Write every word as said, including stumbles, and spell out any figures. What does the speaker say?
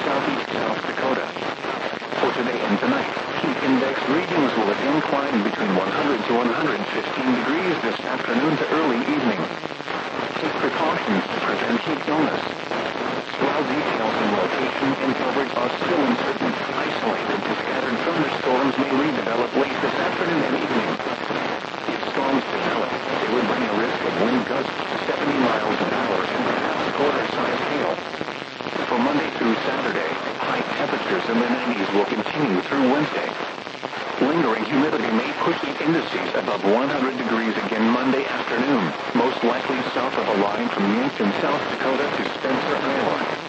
southeast South Dakota. For today and tonight, heat index readings will again climb between one hundred to one hundred fifteen degrees this afternoon to early evening. Take precautions to prevent heat illness. Swell details and location and coverage are still uncertain. Isolated to scattered thunderstorms may redevelop late this afternoon and evening. If storms develop, they would bring a risk of wind gusts to seventy miles an hour and perhaps quarter-size hail. For Monday through Saturday, high temperatures in the nineties will continue through Wednesday. Lingering humidity may push the indices above one hundred degrees again Monday afternoon, most likely south of a line from Yankton, South Dakota to Spencer, Iowa.